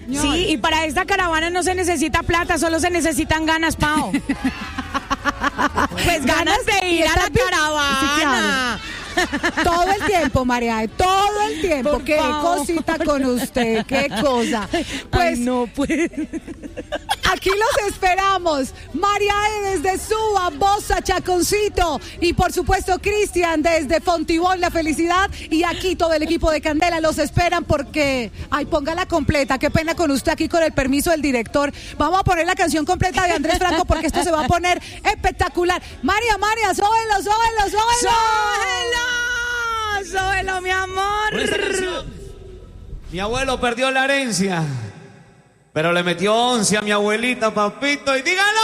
Sí, y para esta caravana no se necesita plata, solo se necesitan ganas, Pao. Pues ganas de ir a la caravana. Todo el tiempo, María, todo el tiempo. Qué cosita con usted, qué cosa. Pues ay, no, pues. Aquí los esperamos. María desde Suba, Bosa, Chaconcito. Y por supuesto, Cristian desde Fontibón, La Felicidad. Y aquí todo el equipo de Candela los esperan porque. Ay, póngala completa. Qué pena con usted aquí con el permiso del director. Vamos a poner la canción completa de Andrés Franco porque esto se va a poner espectacular. María, sóbelo. Sóbelo, mi amor. Mi abuelo perdió la herencia, pero le metió 11 a mi abuelita, papito, y dígalo.